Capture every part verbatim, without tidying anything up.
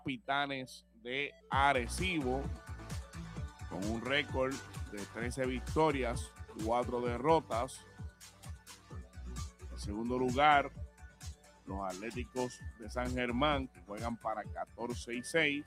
Capitanes de Arecibo, con un récord de trece victorias, cuatro derrotas. En segundo lugar, los Atléticos de San Germán, que juegan para catorce y seis.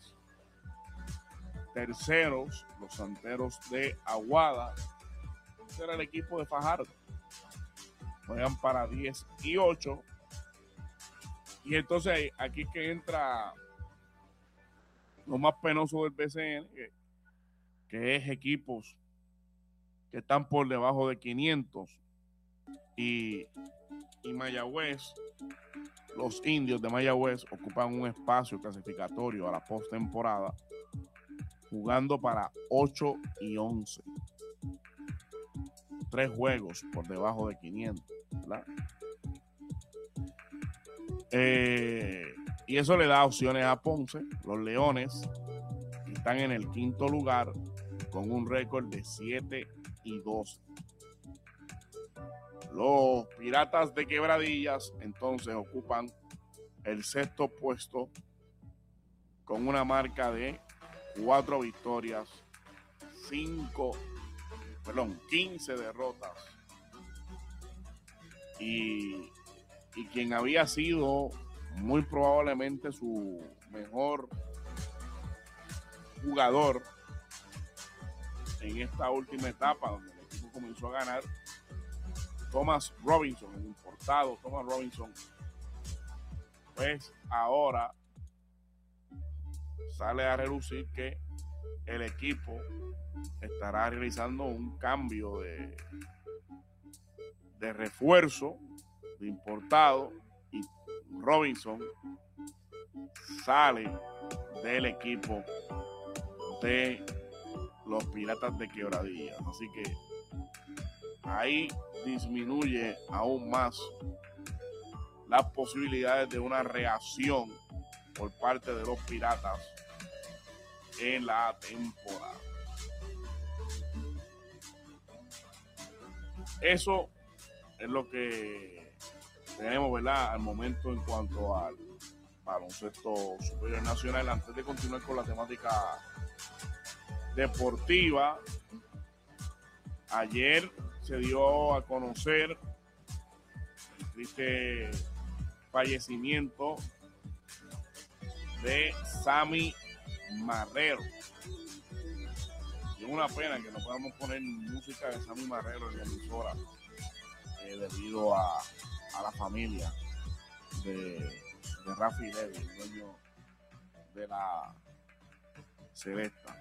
Terceros, los Santeros de Aguada. Ese era el equipo de Fajardo. Juegan para diez y ocho. Y entonces aquí que entra lo más penoso del B C N, que, que es equipos que están por debajo de quinientos. Y, y Mayagüez, los indios de Mayagüez ocupan un espacio clasificatorio a la postemporada, jugando para ocho y once. Tres juegos por debajo de quinientos, ¿verdad? Eh, y eso le da opciones a Ponce. Los Leones están en el quinto lugar con un récord de siete y doce. Los Piratas de Quebradillas entonces ocupan el sexto puesto con una marca de cuatro victorias, cinco, perdón, quince derrotas. Y, y quien había sido muy probablemente su mejor jugador en esta última etapa, donde el equipo comenzó a ganar, Thomas Robinson, el importado Thomas Robinson, pues ahora sale a relucir que el equipo estará realizando un cambio de, de refuerzo, de importado, y Robinson sale del equipo de los Piratas de Quebradillas. Así que ahí disminuye aún más las posibilidades de una reacción por parte de los Piratas en la temporada. Eso es lo que tenemos, ¿verdad?, al momento en cuanto al baloncesto superior nacional. Antes de continuar con la temática deportiva, ayer se dio a conocer el triste fallecimiento de Sammy Marrero. Y es una pena que no podamos poner música de Sammy Marrero en la emisora, eh, debido a, a la familia de, de Rafi Levy, el dueño de la Celesta.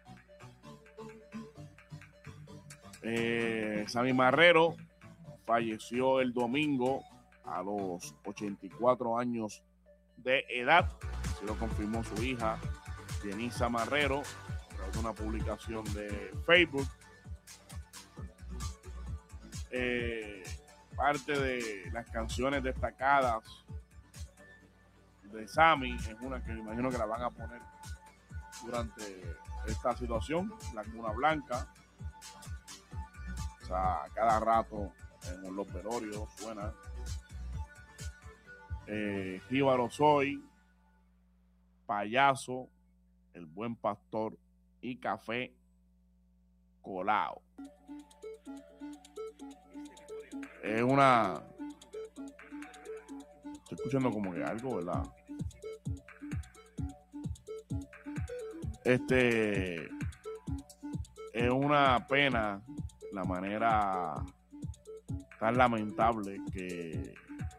Eh, Sammy Marrero falleció el domingo a los ochenta y cuatro años de edad. Se lo confirmó su hija, Denisa Marrero, a través de una publicación de Facebook. Eh, parte de las canciones destacadas de Sammy es una que me imagino que la van a poner durante esta situación, La Cuna Blanca. O sea, cada rato en los velorios suena eh, Jíbaro Soy, Payaso, El Buen Pastor y Café Colao. Es una... Estoy escuchando como que algo, ¿verdad? Este... Es una pena la manera tan lamentable que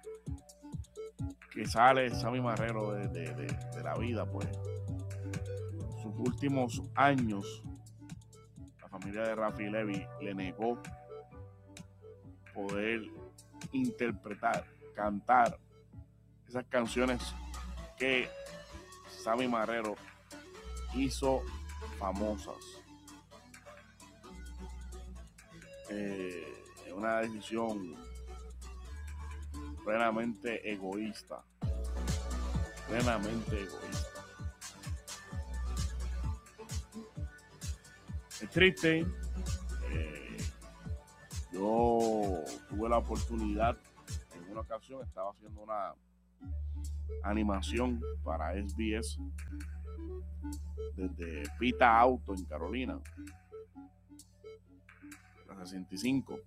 que sale Sammy Marrero de, de, de, de la vida, pues. En sus últimos años, la familia de Rafi Levy le negó poder interpretar, cantar esas canciones que Sammy Marrero hizo famosas. Eh, una decisión plenamente egoísta, plenamente egoísta. Es triste. Eh, yo tuve la oportunidad, en una ocasión estaba haciendo una animación para S B S desde Pita Auto en Carolina, la sesenta y cinco,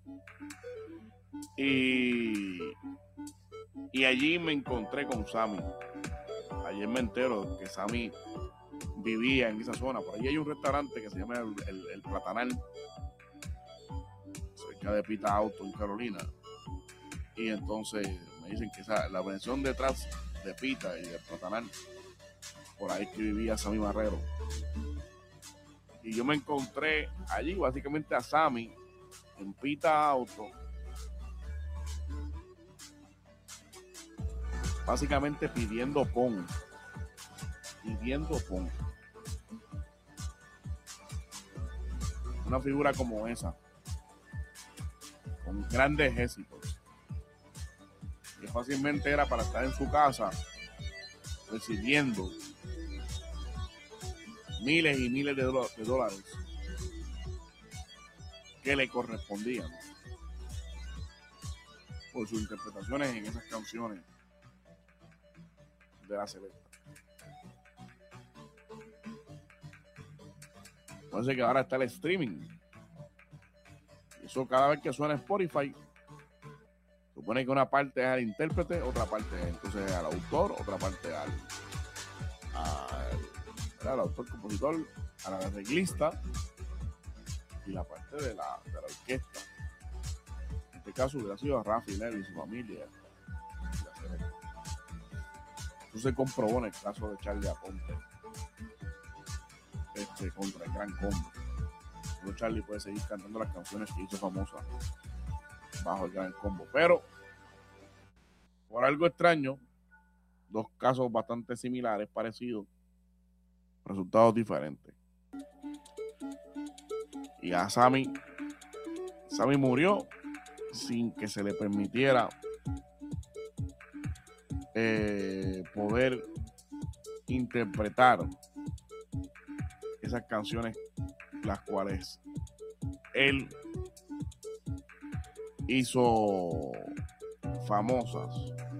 y, y allí me encontré con Sammy. Ayer me entero que Sammy vivía en esa zona. Por allí hay un restaurante que se llama el, el, el Platanal, cerca de Pita Auto en Carolina, y entonces me dicen que esa, la versión detrás de Pita y de Platanal, por ahí que vivía Sammy Marrero. Y yo me encontré allí básicamente a Sammy en Pita Auto, básicamente pidiendo pon, pidiendo pon. Una figura como esa, con grandes éxitos, que fácilmente era para estar en su casa recibiendo miles y miles de, do- de dólares que le correspondían por sus interpretaciones en esas canciones de la selecta. Entonces que ahora está el streaming. Eso cada vez que suena Spotify, supone que una parte es al intérprete, otra parte es entonces al autor, otra parte al, al, al autor, compositor, al arreglista y la parte de la, de la orquesta. En este caso hubiera sido a Rafi Nelly y su familia. Eso se comprobó en el caso de Charlie Aponte, este, contra el Gran Combo. Pero Charlie puede seguir cantando las canciones que hizo famosas bajo el Gran Combo, pero por algo extraño, dos casos bastante similares, parecidos, resultados diferentes. Y a Sammy, Sammy murió sin que se le permitiera eh, poder interpretar esas canciones, las cuales él hizo famosas.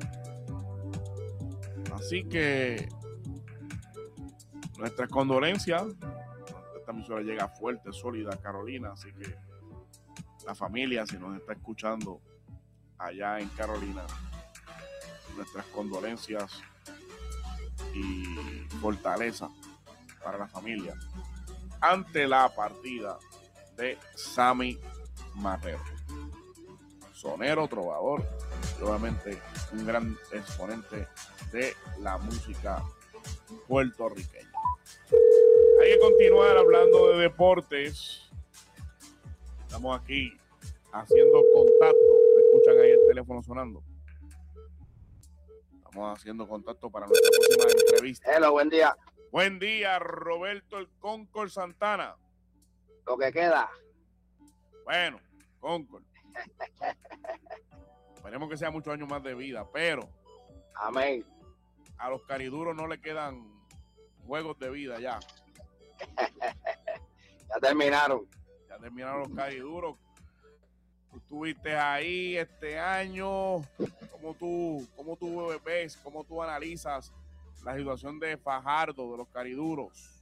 Así que nuestras condolencias. Esta emisora llega fuerte, sólida, Carolina, así que la familia, si nos está escuchando allá en Carolina, nuestras condolencias y fortaleza para la familia ante la partida de Sammy Marrero, sonero, trovador, obviamente un gran exponente de la música puertorriqueña. Hay que continuar hablando de deportes. Estamos aquí haciendo contacto. ¿Escuchan ahí el teléfono sonando? Estamos haciendo contacto para nuestra próxima entrevista. Hello, buen día. Buen día, Roberto el Concord Santana. Lo que queda. Bueno, Concord. Esperemos que sea muchos años más de vida, pero Amén. a los cariduros no le quedan juegos de vida ya. Ya terminaron. Ya terminaron los cariduros. Tú estuviste ahí este año. ¿Cómo tú, cómo tú ves, cómo tú analizas la situación de Fajardo, de los cariduros?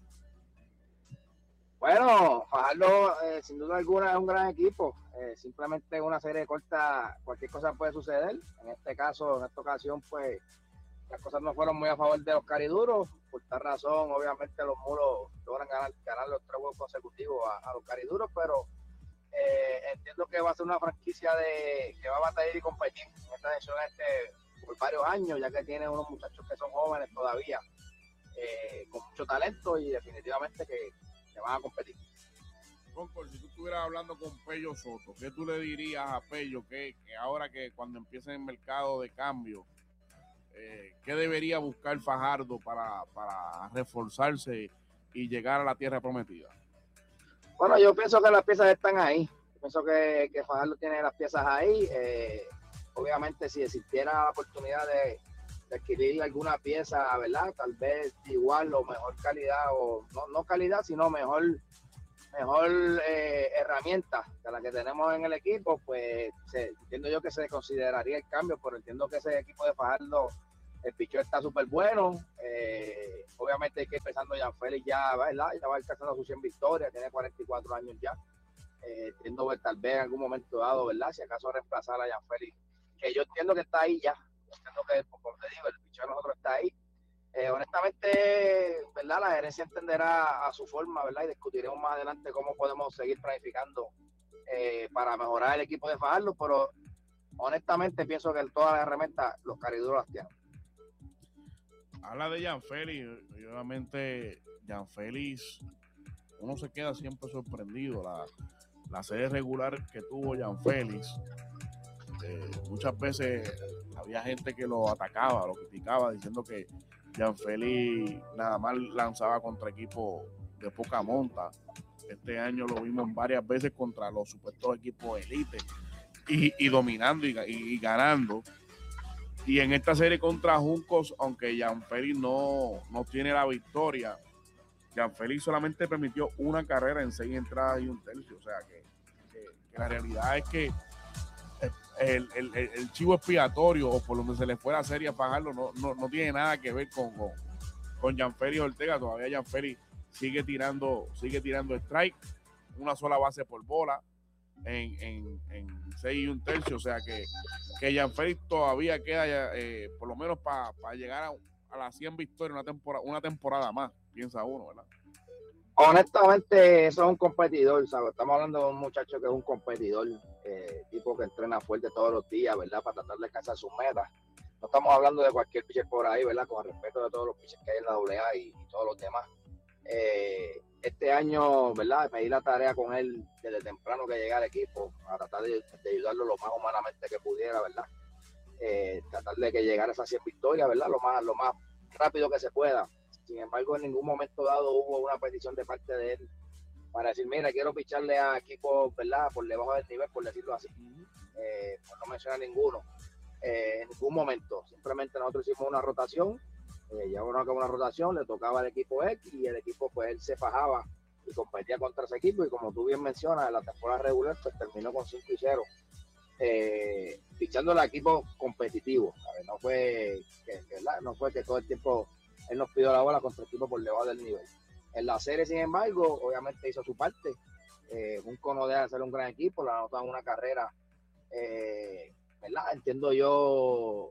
Bueno, Fajardo, eh, sin duda alguna, es un gran equipo. Eh, simplemente en una serie corta, cualquier cosa puede suceder. En este caso, en esta ocasión, pues, las cosas no fueron muy a favor de los cariduros. Por tal razón, obviamente, los mulos logran ganar, ganar los tres juegos consecutivos a, a los cariduros, pero eh, entiendo que va a ser una franquicia de que va a batallar y competir en esta edición este, por varios años, ya que tiene unos muchachos que son jóvenes todavía, eh, con mucho talento y definitivamente que, que van a competir. Concord, si tú estuvieras hablando con Pello Soto, ¿qué tú le dirías a Pello que, que ahora que cuando empiece el mercado de cambio, eh, qué debería buscar Fajardo para, para reforzarse y llegar a la tierra prometida? Bueno, yo pienso que las piezas están ahí. Yo pienso que, que Fajardo tiene las piezas ahí. Eh, obviamente, si existiera la oportunidad de, de adquirir alguna pieza, ¿verdad? Tal vez igual o mejor calidad, o no, no calidad, sino mejor, mejor eh, herramienta que la que tenemos en el equipo, pues se, entiendo yo que se consideraría el cambio, pero entiendo que ese equipo de Fajardo el pichón está súper bueno, eh, obviamente hay que ir pensando Jan Félix ya, ¿verdad? Ya va alcanzando sus cien victorias, tiene cuarenta y cuatro años ya, eh, entiendo que tal vez en algún momento dado, ¿verdad? Si acaso reemplazar a Jan Félix, que yo entiendo que está ahí ya, entiendo que, como te digo, el pichón de nosotros está ahí. Eh, honestamente, ¿verdad? La gerencia entenderá a su forma, ¿verdad? Y discutiremos más adelante cómo podemos seguir planificando eh, para mejorar el equipo de Fajardo, pero honestamente pienso que todas las herramientas los cariduros las tienen. Habla de Jan Félix, y obviamente Jan Félix, uno se queda siempre sorprendido. La, la serie regular que tuvo Jan Félix, eh, muchas veces había gente que lo atacaba, lo criticaba, diciendo que Jan Félix nada más lanzaba contra equipos de poca monta. Este año lo vimos varias veces contra los supuestos equipos elite y, y dominando y, y, y ganando. Y en esta serie contra Juncos, aunque Jan Félix no, no tiene la victoria, Jan Félix solamente permitió una carrera en seis entradas y un tercio. O sea que, que, que la realidad es que el, el, el, el chivo expiatorio, o por donde se le fue la serie a Fajardo, no, no, no tiene nada que ver con, con, con Jan Félix Ortega. Todavía Jan Félix sigue tirando, sigue tirando strike, una sola base por bola en, en, en seis y un tercio. O sea que, que Jan Félix todavía queda eh, por lo menos para pa llegar a, a las cien victorias una temporada, una temporada más, piensa uno, ¿verdad? Honestamente, eso es un competidor, ¿sabes? Estamos hablando de un muchacho que es un competidor, eh, tipo que entrena fuerte todos los días, ¿verdad? Para tratar de alcanzar sus metas. No estamos hablando de cualquier pitcher por ahí, ¿verdad? Con el respeto de todos los pitchers que hay en la doble A y, y todos los demás. Eh, este año, ¿verdad? Me di la tarea con él desde temprano que llegué al equipo, a tratar de, de ayudarlo lo más humanamente que pudiera, ¿verdad? Eh, tratar de que llegara a esas cien victorias, ¿verdad? Lo más, lo más rápido que se pueda. Sin embargo, en ningún momento dado hubo una petición de parte de él para decir, mira, quiero picharle a equipos, ¿verdad? Por debajo del nivel, por decirlo así. Eh, pues no menciona ninguno. Eh, en ningún momento. Simplemente nosotros hicimos una rotación. Eh, ya bueno, que una rotación, le tocaba al equipo X y el equipo, pues él se fajaba y competía contra ese equipo. Y como tú bien mencionas, en la temporada regular, pues terminó con cinco y cero. Eh, pichando al equipo competitivo. ¿Sabes? No fue que, que, no fue que todo el tiempo él nos pidió la bola contra el equipo por debajo del nivel. En la serie, sin embargo, obviamente hizo su parte. Eh, un cono de hacer un gran equipo, la anotó en una carrera, eh, ¿verdad? Entiendo yo,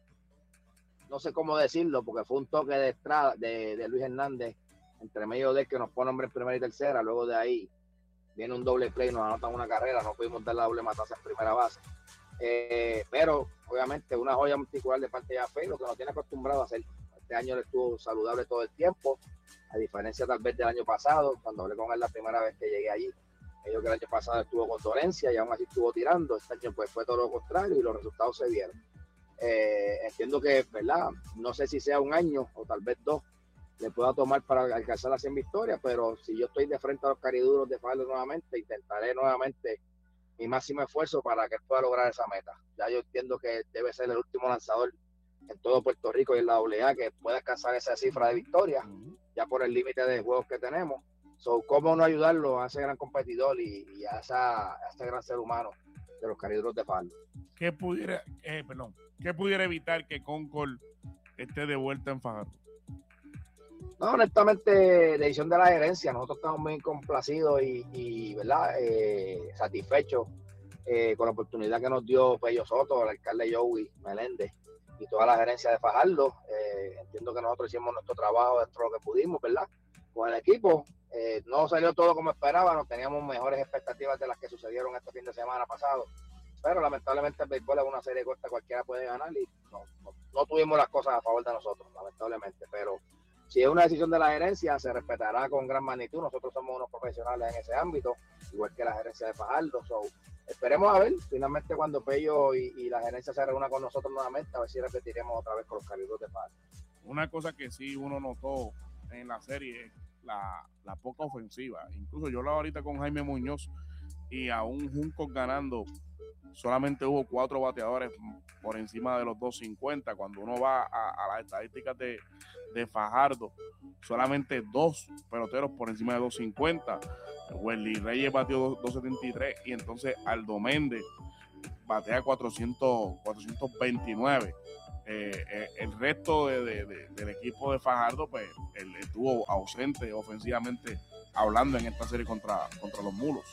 no sé cómo decirlo, porque fue un toque de Estrada, de, de Luis Hernández, entre medio de él que nos pone hombre en primera y tercera, luego de ahí viene un doble play, nos anotan una carrera, no pudimos dar la doble mataza en primera base. Eh, pero, obviamente, una joya particular de parte de Jafé, lo que nos tiene acostumbrado a hacer. Este año él estuvo saludable todo el tiempo, a diferencia tal vez del año pasado, cuando hablé con él la primera vez que llegué allí. Ellos que el año pasado estuvo con dolencia y aún así estuvo tirando. Este año pues fue todo lo contrario y los resultados se vieron. Eh, entiendo que, ¿verdad? No sé si sea un año o tal vez dos le pueda tomar para alcanzar las cien victorias, pero si yo estoy de frente a los cariduros de Fajardo nuevamente, intentaré nuevamente mi máximo esfuerzo para que él pueda lograr esa meta. Ya yo entiendo que debe ser el último lanzador en todo Puerto Rico y en la doble A que pueda alcanzar esa cifra de victorias, ya por el límite de juegos que tenemos. So, ¿cómo no ayudarlo a ese gran competidor y, y a, esa, a ese gran ser humano de los cariduros de Fajardo? ¿Qué pudiera, eh, perdón, ¿qué pudiera evitar que Concord esté de vuelta en Fajardo? No, honestamente, decisión de la gerencia. Nosotros estamos muy complacidos y, y ¿verdad? Eh, satisfechos eh, con la oportunidad que nos dio Pello Soto, el alcalde Joey Meléndez y toda la gerencia de Fajardo. Eh, entiendo que nosotros hicimos nuestro trabajo dentro de lo que pudimos, ¿verdad? Con el equipo. Eh, no salió todo como esperábamos, teníamos mejores expectativas de las que sucedieron este fin de semana pasado. Pero lamentablemente el béisbol es una serie corta, cualquiera puede ganar y no, no, no tuvimos las cosas a favor de nosotros, lamentablemente. Pero si es una decisión de la gerencia, se respetará con gran magnitud. Nosotros somos unos profesionales en ese ámbito, igual que la gerencia de Fajardo. So, esperemos a ver, finalmente cuando Pello y, y la gerencia se reúna con nosotros nuevamente, a ver si repetiremos otra vez con los cariduros de Fajardo. Una cosa que sí uno notó en la serie es la, la poca ofensiva. Incluso yo hablaba ahorita con Jaime Muñoz y aún Juncos ganando, solamente hubo cuatro bateadores por encima de los dos cincuenta. Cuando uno va a, a las estadísticas de, de Fajardo, solamente dos peloteros por encima de dos cincuenta. Welly Reyes batió dos setenta y tres y entonces Aldo Méndez batea cuatrocientos, cuatrocientos veintinueve. eh, eh, el resto de, de, de, del equipo de Fajardo pues él estuvo ausente ofensivamente hablando en esta serie contra, contra los Mulos.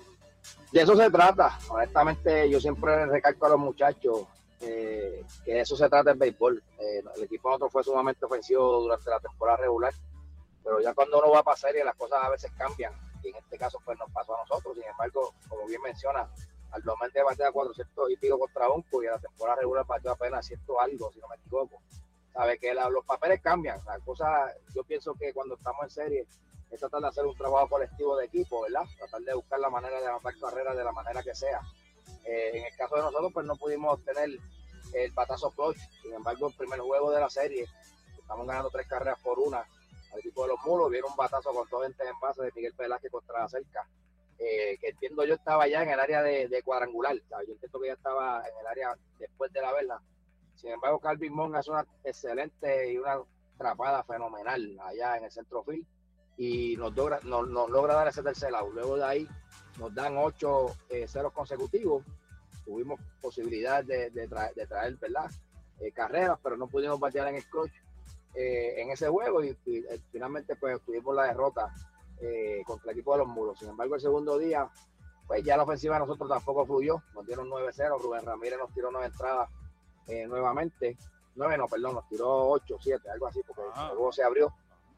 De eso se trata. Honestamente, yo siempre recalco a los muchachos eh, que de eso se trata el béisbol. Eh, el equipo nosotros fue sumamente ofensivo durante la temporada regular, pero ya cuando uno va para serie las cosas a veces cambian, y en este caso pues nos pasó a nosotros. Sin embargo, como bien menciona, Aldo Méndez batea cuatrocientos y pico contra Unco, y en la temporada regular bateó apenas ciento algo, si no me equivoco. Sabe que la, los papeles cambian, las cosas, yo pienso que cuando estamos en serie es tratar de hacer un trabajo colectivo de equipo, ¿verdad? Tratar de buscar la manera de avanzar carreras de la manera que sea. Eh, en el caso de nosotros, pues no pudimos obtener el batazo clutch. Sin embargo, el primer juego de la serie, estamos ganando tres carreras por una al equipo de los Mulos. Viene un batazo con dos gente en base de Miguel Velázquez contra la cerca, eh, que entiendo yo estaba ya en el área de, de cuadrangular, ¿sabes? Yo entiendo que ya estaba en el área después de la verla. Sin embargo, Calvin Mon hace una excelente y una atrapada fenomenal allá en el centro field, y nos logra, nos, nos logra dar ese tercer out. Luego de ahí nos dan ocho eh, ceros consecutivos. Tuvimos posibilidades de, de, traer, de traer, ¿verdad? Eh, carreras, pero no pudimos batear en el clutch eh, en ese juego, y, y eh, finalmente pues tuvimos la derrota eh, contra el equipo de los Mulos. Sin embargo, el segundo día, pues ya la ofensiva de nosotros tampoco fluyó. Nos dieron nueve cero. Rubén Ramírez nos tiró nueve entradas eh, nuevamente. nueve no, perdón, nos tiró ocho, siete, algo así, porque ah. luego se abrió.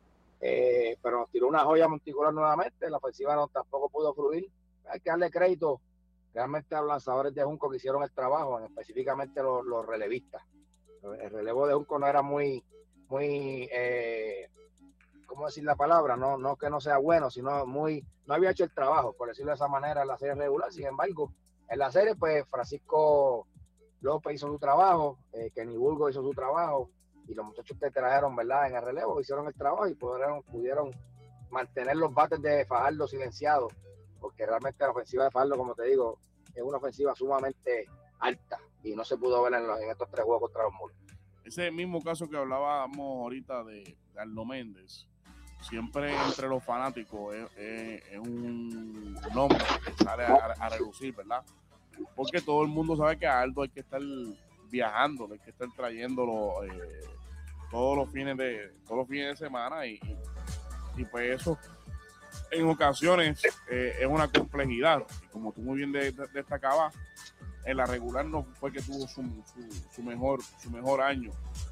Eh, pero nos tiró una joya monticular nuevamente. La ofensiva no tampoco pudo fluir. Hay que darle crédito realmente a los lanzadores de Junco que hicieron el trabajo, específicamente los, los relevistas. El relevo de Junco no era muy, muy, eh, ¿cómo decir la palabra? No, no que no sea bueno, sino muy, no había hecho el trabajo, por decirlo de esa manera, en la serie regular. Sin embargo, en la serie, pues Francisco López hizo su trabajo, eh, Kenny Burgo hizo su trabajo, y los muchachos que trajeron, ¿verdad?, en el relevo hicieron el trabajo y pudieron, pudieron mantener los bates de Fajardo silenciados, porque realmente la ofensiva de Fajardo, como te digo, es una ofensiva sumamente alta y no se pudo ver en, los, en estos tres juegos contra los Mulos. Ese mismo caso que hablábamos ahorita de, de Aldo Méndez, siempre entre los fanáticos es, es, es un nombre que sale a, a relucir, ¿verdad? Porque todo el mundo sabe que a Aldo hay que estar viajando, hay que estar trayéndolo eh, todos los fines de todos los fines de semana, y, y, y pues eso en ocasiones eh, es una complejidad, y como tú muy bien de, de, destacabas, en la regular no fue que tuvo su, su, su mejor su mejor año.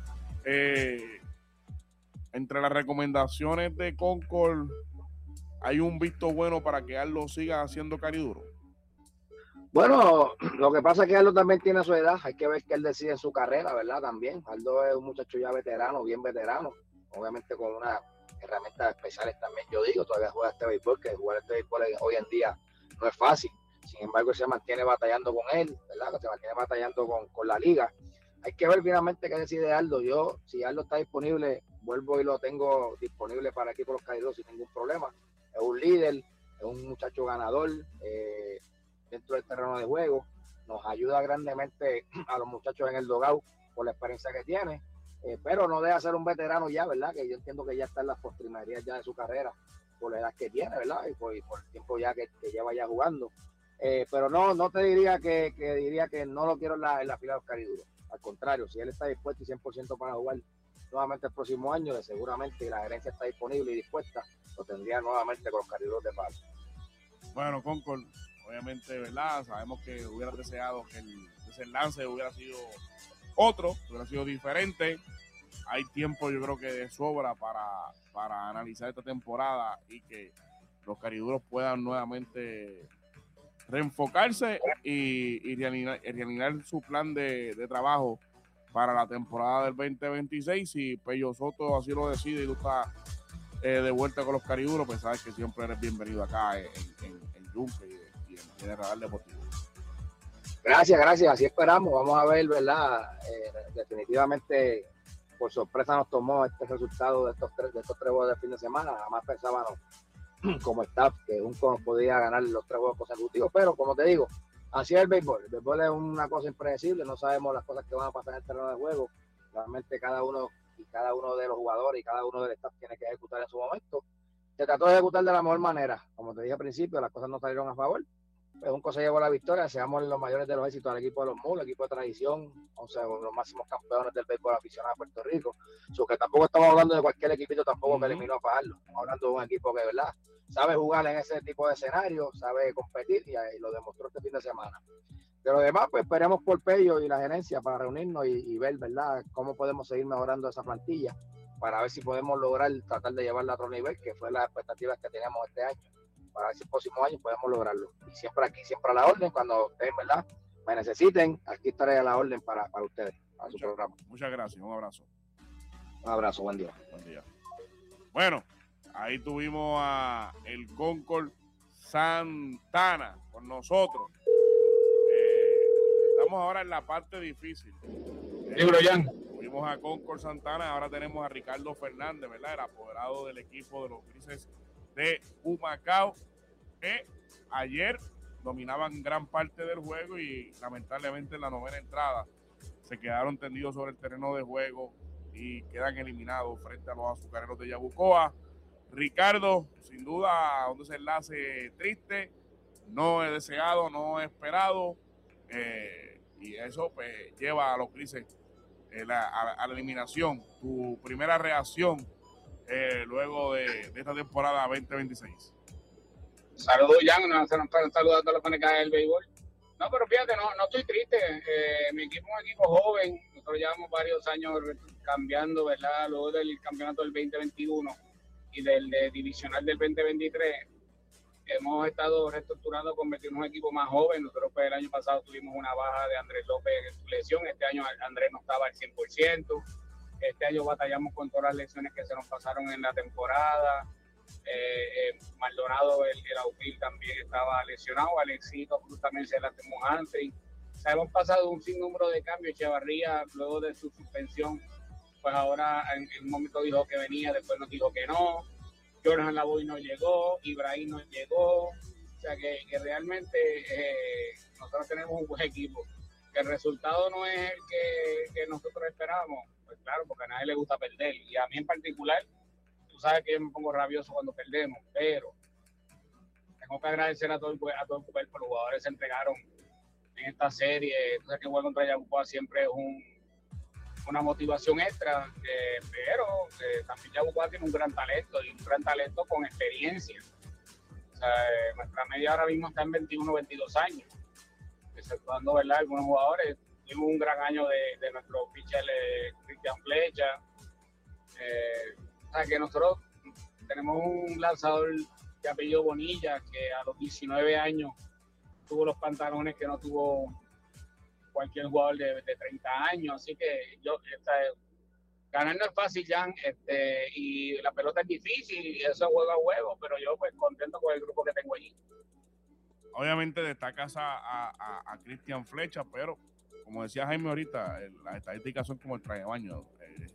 Eh, entre las recomendaciones de Concord, ¿hay un visto bueno para que Aldo siga haciendo cariduro? Bueno, lo que pasa es que Aldo también tiene su edad, hay que ver qué él decide en su carrera, ¿verdad? También, Aldo es un muchacho ya veterano, bien veterano, obviamente con unas herramientas especiales también, yo digo, todavía juega este béisbol, que jugar este béisbol hoy en día no es fácil. Sin embargo, se mantiene batallando con él, ¿verdad? Que se mantiene batallando con, con la liga. Hay que ver finalmente qué decide Aldo. Yo, si Aldo está disponible, vuelvo y lo tengo disponible para aquí por los Caídos sin ningún problema. Es un líder, es un muchacho ganador eh, dentro del terreno de juego. Nos ayuda grandemente a los muchachos en el dugout por la experiencia que tiene. Eh, pero no deja ser un veterano ya, ¿verdad? Que yo entiendo que ya está en las postrimerías ya de su carrera, por la edad que tiene, ¿verdad? Y por, y por el tiempo ya que, que lleva ya jugando. Eh, pero no, no te diría que, que diría que no lo quiero en la, en la fila de los cariduros. Al contrario, si él está dispuesto y cien por ciento para jugar nuevamente el próximo año, de seguramente la gerencia está disponible y dispuesta, lo tendría nuevamente con los cariduros de palo. Bueno, Concord, obviamente, ¿verdad? Sabemos que hubiera deseado que el desenlace hubiera sido otro, hubiera sido diferente. Hay tiempo, yo creo que de sobra para, para analizar esta temporada y que los cariduros puedan nuevamente reenfocarse y, y reanimar, reanimar su plan de, de trabajo para la temporada del veinte veintiséis. Si Pello Soto así lo decide y tú estás eh, de vuelta con los cariduros, pues sabes que siempre eres bienvenido acá en, en, en Yunque y, y en, en el Radar Deportivo. Gracias, gracias, así esperamos. Vamos a ver, ¿verdad? Eh, definitivamente, por sorpresa nos tomó este resultado de estos tres, de estos tres juegos de fin de semana. Jamás pensábamos como staff que Junco podía ganar los tres juegos consecutivos, pero como te digo, así es el béisbol. El béisbol es una cosa impredecible, no sabemos las cosas que van a pasar en el terreno de juego. Realmente cada uno y cada uno de los jugadores y cada uno del staff tiene que ejecutar en su momento. Se trató de ejecutar de la mejor manera. Como te dije al principio, las cosas no salieron a favor, pues Junco se llevó la victoria, seamos los mayores de los éxitos al equipo de los Mulos, equipo de tradición, o sea, los máximos campeones del béisbol aficionado de Puerto Rico. So, que tampoco estamos hablando de cualquier equipito tampoco uh-huh. que eliminó a Fajardo, estamos hablando de un equipo que, ¿verdad?, sabe jugar en ese tipo de escenario, sabe competir y, y lo demostró este fin de semana. De lo demás, pues esperemos por Pello y la gerencia para reunirnos y, y ver, ¿verdad?, cómo podemos seguir mejorando esa plantilla para ver si podemos lograr tratar de llevarla a otro nivel, que fue las expectativas que teníamos este año, para ver si el próximo año podemos lograrlo. Y siempre aquí, siempre a la orden, cuando ustedes, ¿verdad?, me necesiten, aquí estaré a la orden para, para ustedes, para muchas, su programa. Muchas gracias, un abrazo. Un abrazo, buen día. Buen día. Bueno, ahí tuvimos a el Concord Santana con nosotros. Eh, estamos ahora en la parte difícil. Libro, Jan. Tuvimos a Concord Santana, ahora tenemos a Ricardo Fernández, ¿verdad? El apoderado del equipo de los Grises de Humacao, que ayer dominaban gran parte del juego y lamentablemente en la novena entrada se quedaron tendidos sobre el terreno de juego y quedan eliminados frente a los azucareros de Yabucoa. Ricardo, sin duda, un desenlace triste, no es deseado, no es esperado, eh, y eso pues lleva a los Grises eh, la, a, a la eliminación. Tu primera reacción eh, luego de, de esta temporada veinte veintiséis. Saludos, Jan, nos están saludando a la fanática del béisbol. No, pero fíjate, no, no estoy triste. Eh, mi equipo es un equipo joven. Nosotros llevamos varios años cambiando, ¿verdad? Luego del campeonato del veinte veintiuno y del de divisional del veinte veintitrés. Hemos estado reestructurando, convirtiendo en un equipo más joven. Nosotros pues, el año pasado tuvimos una baja de Andrés López en su lesión. Este año Andrés no estaba al cien por ciento. Este año batallamos con todas las lesiones que se nos pasaron en la temporada. Eh, eh, Maldonado, el, el outfield también estaba lesionado. Alexito Cruz también se lastimó antes. O sea, hemos pasado un sinnúmero de cambios. Echevarría, luego de su suspensión, pues ahora en, en un momento dijo que venía, después nos dijo que no. Jordan Lavoy no llegó, Ibrahim no llegó. O sea, que, que realmente eh, nosotros tenemos un buen equipo. Que el resultado no es el que, que nosotros esperábamos. Pues claro, porque a nadie le gusta perder. Y a mí en particular, tú sabes que yo me pongo rabioso cuando perdemos, pero tengo que agradecer a todo el, a todo el cuerpo. Los jugadores se entregaron en esta serie. Tú sabes que jugar contra Yabucoa siempre es un, una motivación extra, eh, pero eh, también Yabucoa tiene un gran talento y un gran talento con experiencia. O sea, eh, nuestra media ahora mismo está en veintiuno, veintidós años, exceptuando, ¿verdad?, algunos jugadores. Tuvimos un gran año de, de nuestro pitcher eh, Cristian Flecha. Eh, o sea, que nosotros tenemos un lanzador de apellido Bonilla que a los diecinueve años tuvo los pantalones que no tuvo cualquier jugador de, de treinta años. Así que yo, esta, ganar no es fácil, Jan, este, y la pelota es difícil y eso es juego a juego, pero yo pues contento con el grupo que tengo allí. Obviamente destacas a, a, a, a Cristian Flecha, pero como decía Jaime ahorita, las estadísticas son como el traje de baño. Eh,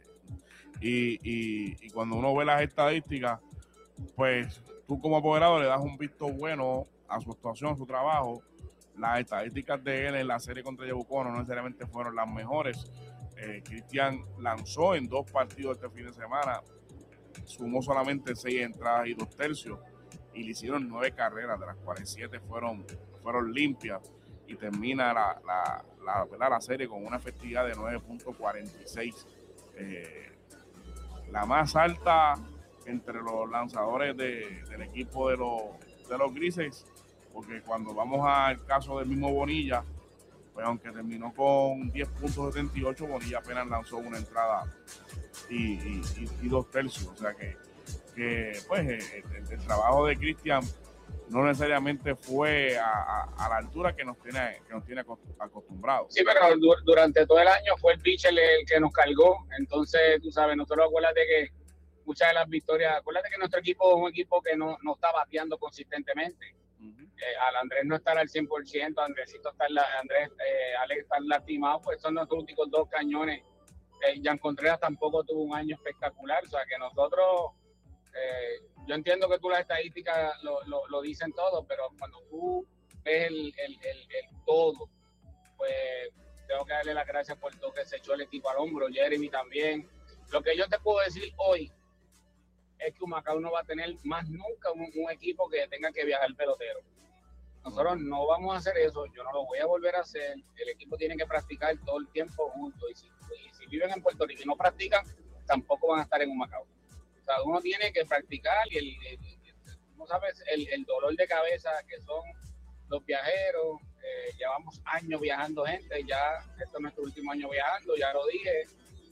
y, y, y cuando uno ve las estadísticas, pues tú como apoderado le das un visto bueno a su actuación, a su trabajo. Las estadísticas de él en la serie contra Yabucoa no necesariamente fueron las mejores. Eh, Cristian lanzó en dos partidos este fin de semana, sumó solamente seis entradas y dos tercios, y le hicieron nueve carreras, de las cuales siete fueron, fueron limpias, y termina la, la, la, la, la serie con una efectividad de nueve punto cuarenta y seis, eh, la más alta entre los lanzadores de, del equipo de los, de los Grises, porque cuando vamos al caso del mismo Bonilla, pues aunque terminó con diez punto setenta y ocho, Bonilla apenas lanzó una entrada y, y, y, y dos tercios, o sea que, que pues el, el, el trabajo de Cristian no necesariamente fue a, a, a la altura que nos tiene, que nos tiene acostumbrados. Sí, pero du durante todo el año fue el pitcher el que nos cargó. Entonces, tú sabes, nosotros acuérdate que muchas de las victorias, acuérdate que nuestro equipo es un equipo que no, no está bateando consistentemente. Uh-huh. eh, al Andrés no estar al cien por ciento, Andresito está la, Andrés, eh, Alex está lastimado, pues son nuestros únicos dos cañones. Eh, Jan Contreras tampoco tuvo un año espectacular, o sea que nosotros... Eh, yo entiendo que tú las estadísticas lo, lo, lo dicen todo, pero cuando tú ves el, el, el, el todo, pues tengo que darle las gracias por todo que se echó el equipo al hombro, Jeremy también. Lo que yo te puedo decir hoy es que Humacao no va a tener más nunca un, un equipo que tenga que viajar pelotero. Nosotros no vamos a hacer eso, yo no lo voy a volver a hacer. El equipo tiene que practicar todo el tiempo juntos. Y si, y si viven en Puerto Rico y no practican, tampoco van a estar en Humacao. O sea, uno tiene que practicar y el, el, el, ¿cómo sabes? El, el dolor de cabeza que son los viajeros. Eh, llevamos años viajando gente, ya este es nuestro último año viajando, ya lo dije.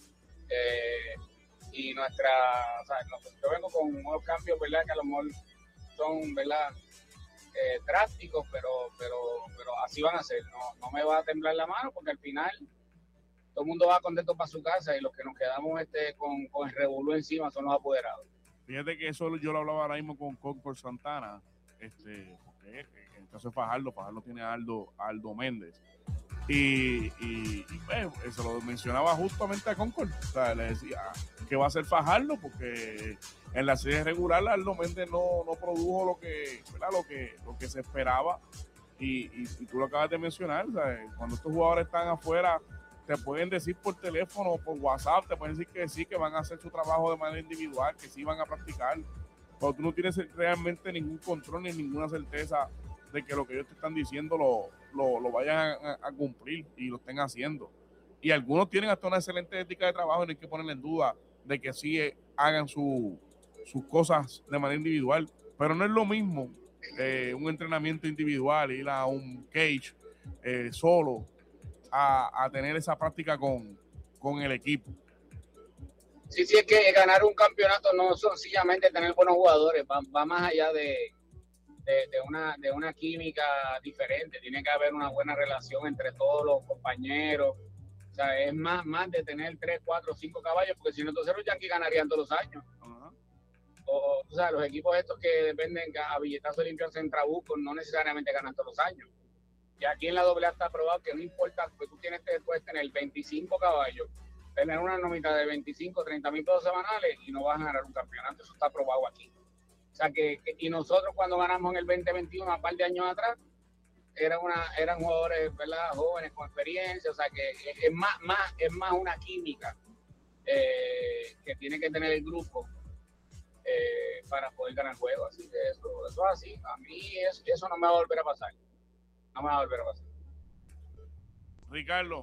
Eh, y nuestra, o sea, yo vengo con unos cambios, ¿verdad? Que a lo mejor son, ¿verdad? Eh, drásticos, pero, pero, pero así van a ser. No, no me va a temblar la mano porque al final todo el mundo va contento para su casa y los que nos quedamos este, con, con el revolú encima son los apoderados. Fíjate que eso yo lo hablaba ahora mismo con Concord Santana, este, porque en el caso de Fajardo, Fajardo tiene a Aldo, a Aldo Méndez. Y, y, y pues, se lo mencionaba justamente a Concord. O sea, le decía que va a ser Fajardo porque en la serie regular Aldo Méndez no, no produjo lo que, ¿verdad? lo que lo que se esperaba. Y, y, y tú lo acabas de mencionar, ¿sabes? Cuando estos jugadores están afuera, te pueden decir por teléfono o por WhatsApp, te pueden decir que sí, que van a hacer su trabajo de manera individual, que sí van a practicar. Pero tú no tienes realmente ningún control ni ninguna certeza de que lo que ellos te están diciendo lo, lo, lo vayan a, a cumplir y lo estén haciendo. Y algunos tienen hasta una excelente ética de trabajo y no hay que ponerle en duda de que sí eh, hagan su, sus cosas de manera individual. Pero no es lo mismo eh, un entrenamiento individual, ir a un cage eh, solo, a, a tener esa práctica con, con el equipo. Sí, sí, es que ganar un campeonato no es sencillamente tener buenos jugadores, va, va más allá de, de, de, una, de una química diferente, tiene que haber una buena relación entre todos los compañeros, o sea, es más, más de tener tres, cuatro, cinco caballos, porque si no, entonces los Yankees ganarían todos los años. Uh-huh. O, o sea, los equipos estos que dependen a billetazo limpios en Trabuco no necesariamente ganan todos los años. Y aquí en la doble A está probado que no importa, pues tú tienes que después tener veinticinco caballos, tener una nómina de veinticinco, treinta mil pesos semanales y no vas a ganar un campeonato. Eso está probado aquí. O sea que, que y nosotros cuando ganamos en el veinte veintiuno, a par de años atrás, era una, eran jugadores, ¿verdad? Jóvenes con experiencia. O sea que es más, más, es más una química eh, que tiene que tener el grupo eh, para poder ganar el juego. Así que eso, eso es así. A mí es, eso no me va a volver a pasar. No me va a volver a pasar. Ricardo,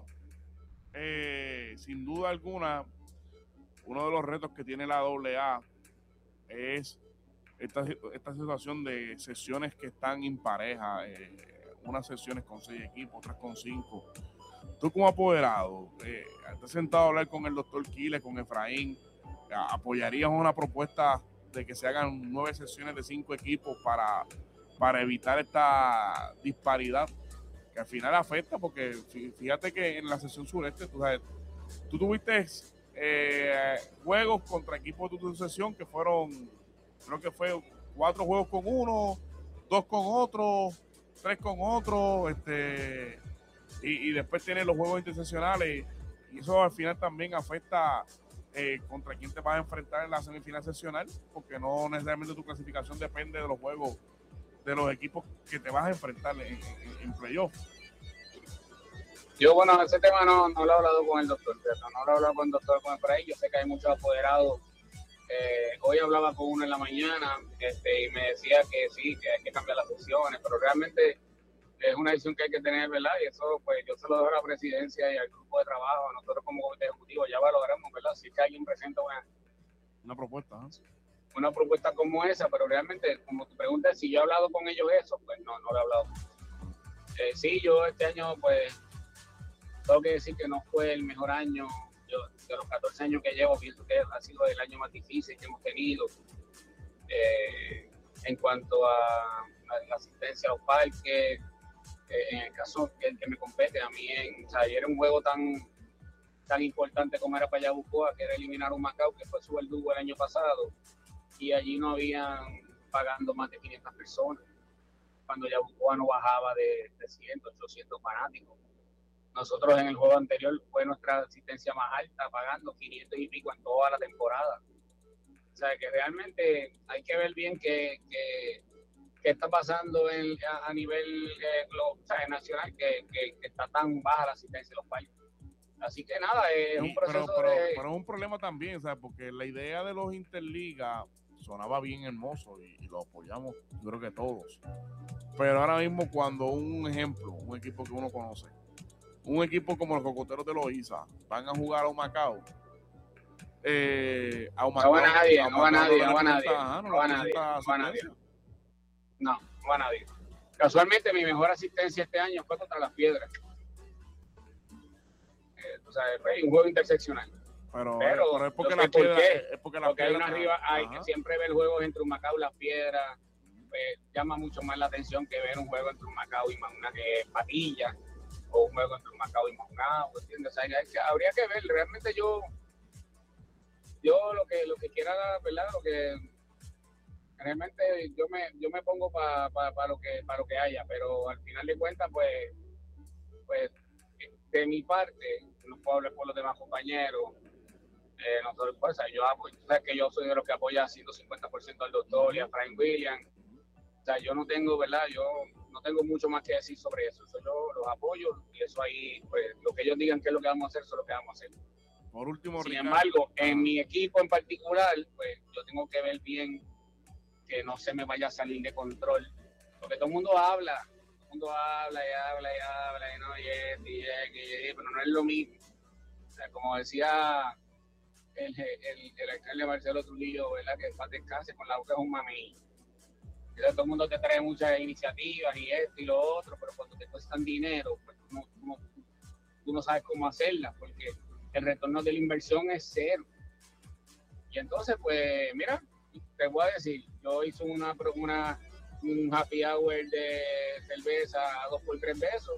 eh, sin duda alguna, uno de los retos que tiene la doble A es esta, esta situación de sesiones que están imparejas, eh, unas sesiones con seis equipos, otras con cinco. Tú como apoderado, eh, ¿te has sentado a hablar con el doctor Quiles, con Efraín? ¿Apoyarías una propuesta de que se hagan nueve sesiones de cinco equipos para, para evitar esta disparidad que al final afecta? Porque fíjate que en la sesión sureste, tú sabes, tú tuviste eh, juegos contra equipos de tu sesión que fueron, creo que fue cuatro juegos con uno, dos con otro, tres con otro, este, y, y después tienes los juegos interseccionales, y eso al final también afecta eh, contra quién te vas a enfrentar en la semifinal seccional, porque no necesariamente tu clasificación depende de los juegos de los equipos que te vas a enfrentar en, en, en playoff. Yo, bueno, ese tema no, no lo he hablado con el doctor, ¿cierto? No lo he hablado con el doctor con Efraín. Yo sé que hay muchos apoderados. Eh, hoy hablaba con uno en la mañana este, y me decía que sí, que hay que cambiar las sesiones, pero realmente es una decisión que hay que tener, ¿verdad? Y eso, pues, yo se lo dejo a la presidencia y al grupo de trabajo. Nosotros como comité ejecutivo ya valoramos, ¿verdad? Si es que alguien presenta una, una propuesta, ¿eh? una propuesta como esa, pero realmente, como tu pregunta es si yo he hablado con ellos eso, pues no, no lo he hablado. Eh, sí, yo este año, pues, tengo que decir que no fue el mejor año. Yo, de los catorce años que llevo, pienso que ha sido el año más difícil que hemos tenido eh, en cuanto a, a la asistencia a los parques. Eh, en el caso que, que me compete a mí, en, o sea, ayer era un juego tan, tan importante como era para Yabucoa, que era eliminar un Macao, que fue su verdugo el año pasado, y allí no habían pagando más de quinientas personas, cuando Yabucoa no bajaba de, de cien, ochocientos fanáticos. Nosotros en el juego anterior fue nuestra asistencia más alta, pagando quinientos y pico en toda la temporada. O sea, que realmente hay que ver bien qué, qué, qué está pasando en, a, a nivel eh, global, o sea, nacional, que, que, que está tan baja la asistencia de los países. Así que nada, es sí, un proceso pero, pero, de... pero es un problema también, ¿sabes? Porque la idea de los interligas sonaba bien hermoso y, y lo apoyamos, yo creo que todos. Pero ahora mismo cuando un ejemplo, un equipo que uno conoce, un equipo como los Cocoteros de Loíza van a jugar a Humacao, eh, a Humacao, no va nadie, a no va nadie, no va nadie, no, no va nadie, no va nadie. No, no va nadie. Casualmente mi mejor asistencia este año fue contra las Piedras. Eh, o sea, fue un juego interseccional. Pero, pero, pero es porque no las por Piedras, qué, es porque las porque Piedras, hay una arriba, hay ajá. que siempre ver juegos entre Humacao y las Piedras. Pues, llama mucho más la atención que ver un juego entre Humacao y una que es Patilla, o un juego entre Humacao y Maunao, ¿entiendes? O sea, que habría que ver, realmente yo yo lo que lo que quiera, ¿verdad? Lo que realmente yo me yo me pongo para pa, pa lo que para lo que haya, pero al final de cuentas pues pues de mi parte, no puedo hablar por los demás compañeros. Eh, nosotros, pues, yo apoyo, o sea, que yo soy de los que apoya ciento cincuenta por ciento al doctor y a Frank Williams. O sea, yo no tengo, ¿verdad? Yo no tengo mucho más que decir sobre eso. Eso yo los apoyo y eso ahí, pues, lo que ellos digan que es lo que vamos a hacer, eso es lo que vamos a hacer. Por último, Sin Ricardo, embargo, ah. en mi equipo en particular, pues, yo tengo que ver bien que no se me vaya a salir de control. Porque todo el mundo habla, todo el mundo habla y habla y habla y no, y es, y es, y es, pero no es lo mismo. O sea, como decía el, el, el alcalde Marcelo Trujillo, ¿verdad? Que paz descanse, con la boca es un mamey. Todo el mundo te trae muchas iniciativas y esto y lo otro, pero cuando te cuestan dinero, pues tú no, tú no, tú no sabes cómo hacerlas, porque el retorno de la inversión es cero. Y entonces, pues, mira, te voy a decir, yo hice una, una un happy hour de cerveza a dos por tres pesos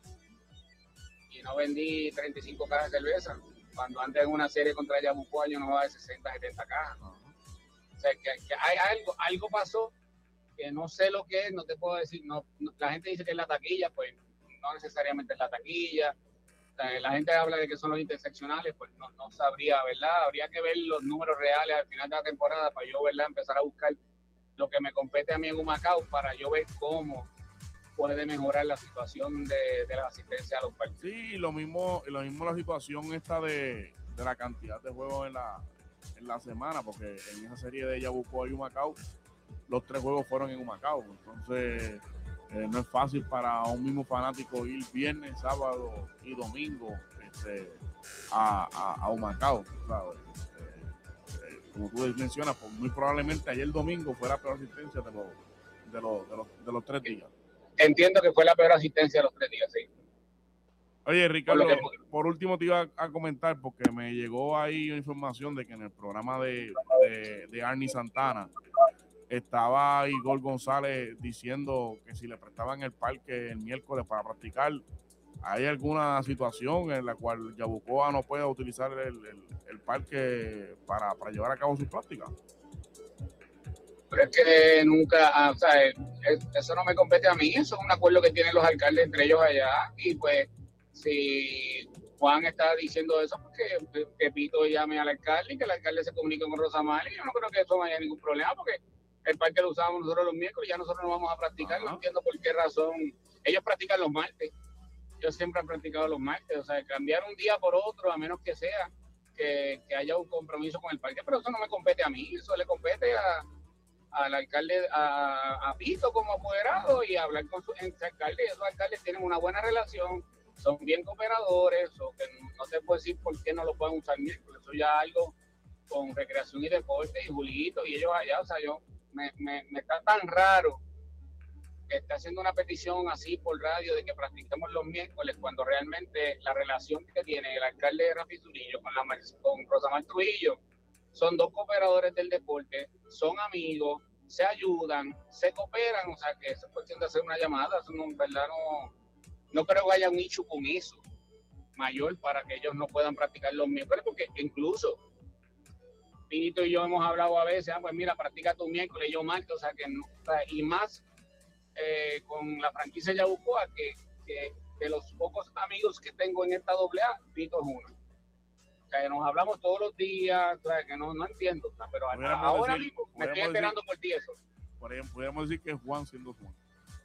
y no vendí treinta y cinco cajas de cerveza, cuando antes en una serie contra Yabucoa yo no jugaba de sesenta, setenta cajas. O sea, que, que hay algo, algo pasó que no sé lo que es, no te puedo decir, no, no, la gente dice que es la taquilla, pues no necesariamente es la taquilla. La, la gente habla de que son los interseccionales, pues no, no sabría, ¿verdad? Habría que ver los números reales al final de la temporada para yo, ¿verdad? Empezar a buscar lo que me compete a mí en Humacao para yo ver cómo puede mejorar la situación de, de la asistencia a los partidos. Sí, lo mismo, lo mismo la situación esta de, de la cantidad de juegos en la, en la semana, porque en esa serie de Yabucoa y Humacao, los tres juegos fueron en Humacao, entonces eh, no es fácil para un mismo fanático ir viernes, sábado y domingo este, a, a, a Humacao, ¿sabes? Eh, eh, como tú mencionas, pues muy probablemente ayer domingo fue la peor asistencia de los, de los, de los, de los tres días. Entiendo que fue la peor asistencia de los tres días, sí. Oye, Ricardo, por, que... por último te iba a comentar, porque me llegó ahí información de que en el programa de, de, de Arnie Santana estaba Igor González diciendo que si le prestaban el parque el miércoles para practicar, ¿hay alguna situación en la cual Yabucoa no pueda utilizar el, el, el parque para, para llevar a cabo sus prácticas? Pero es que nunca, o sea, eso no me compete a mí, eso es un acuerdo que tienen los alcaldes entre ellos allá, y pues si Juan está diciendo eso, pues que, que Pito llame al alcalde y que el alcalde se comunique con Rosamari. Yo no creo que eso no haya ningún problema, porque el parque lo usábamos nosotros los miércoles, ya nosotros no vamos a practicar. Ajá. No entiendo por qué razón. Ellos practican los martes, ellos siempre han practicado los martes, o sea, cambiar un día por otro, a menos que sea que, que haya un compromiso con el parque, pero eso no me compete a mí, eso le compete a al alcalde, a, a Pito como apoderado, y hablar con su alcalde. Esos alcaldes tienen una buena relación, son bien cooperadores, o que no, no te puedo decir por qué no lo pueden usar miércoles, eso ya algo con recreación y deporte y Julito y ellos allá. O sea, yo me, me, me está tan raro que está haciendo una petición así por radio de que practiquemos los miércoles, cuando realmente la relación que tiene el alcalde de Rafi Zurillo con, la, con Rosamar Trujillo, son dos cooperadores del deporte, son amigos, se ayudan, se cooperan. O sea, que eso es cuestión de hacer una llamada. Eso no, en verdad no, no creo que haya un issue con eso mayor para que ellos no puedan practicar los miércoles, porque incluso Pinito y yo hemos hablado a veces, ah, pues mira, practica tu miércoles, yo martes, o sea, que no, o sea, y más eh, con la franquicia Yabucoa, que, que de los pocos amigos que tengo en esta doble A, Pito es uno. Que nos hablamos todos los días, o sea, que no, no entiendo, o sea, pero ahora decir, mismo me estoy esperando decir, por ti eso. Por ejemplo, podríamos decir que es Juan siendo Juan.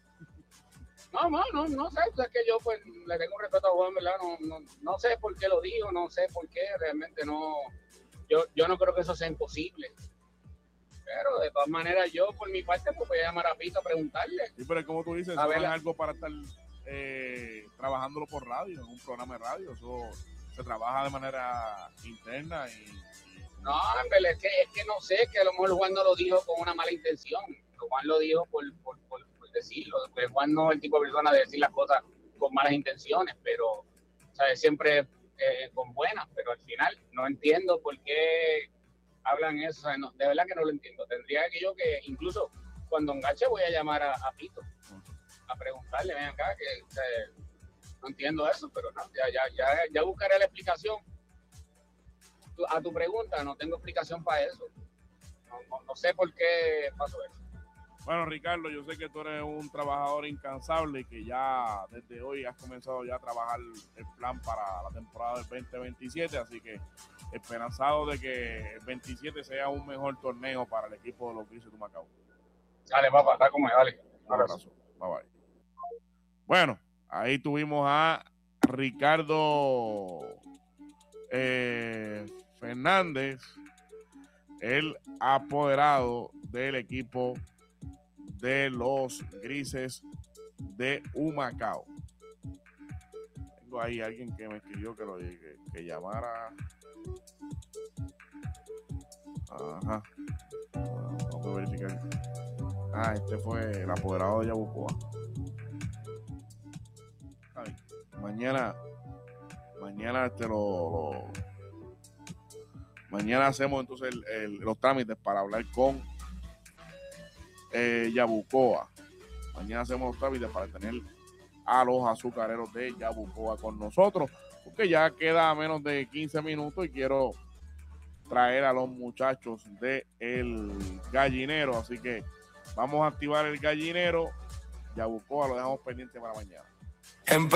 No, no, no, no sé, o sea, es que yo pues le tengo respeto a Juan, ¿verdad? No, no, no sé por qué lo digo, no sé por qué, realmente no, yo, yo no creo que eso sea imposible. Pero de todas maneras yo por mi parte pues voy a llamar a Pito a preguntarle. Sí, pero como tú dices, A eso ver, no es la- algo para estar eh, trabajándolo por radio, en un programa de radio. Eso se trabaja de manera interna y, No, en verdad, es que, es que no sé, que a lo mejor Juan no lo dijo con una mala intención. Juan lo dijo por, por, por, por decirlo. Porque Juan no es el tipo de persona de decir las cosas con malas intenciones, pero ¿sabes? Siempre eh, con buenas, pero al final no entiendo por qué hablan eso. ¿Sabes? No, de verdad que no lo entiendo. Tendría que yo que, incluso cuando enganche, voy a llamar a, a Pito a preguntarle, ven acá, que o sea, no entiendo eso, pero no, ya, ya, ya, ya buscaré la explicación. A tu pregunta, no tengo explicación para eso. No, no, no sé por qué pasó eso. bueno, Ricardo, yo sé que tú eres un trabajador incansable y que ya desde hoy has comenzado ya a trabajar el plan para la temporada del veinte veintisiete, así que esperanzado de que el veintisiete sea un mejor torneo para el equipo de los Grises de Humacao. Dale, papá, está como dale. Un abrazo. Bye bye. Bueno, ahí tuvimos a Ricardo eh, Fernández, el apoderado del equipo de los Grises de Humacao. Tengo ahí alguien que me escribió que, lo, que, que llamara. Ajá. Vamos a verificar. Ah, este fue el apoderado de Yabucoa. Ay, mañana, mañana este lo, lo mañana hacemos entonces el, el, los trámites para hablar con eh, Yabucoa. Mañana hacemos los trámites para tener a los azucareros de Yabucoa con nosotros, porque ya queda menos de quince minutos y quiero traer a los muchachos de el gallinero, así que vamos a activar el gallinero. Yabucoa lo dejamos pendiente para mañana.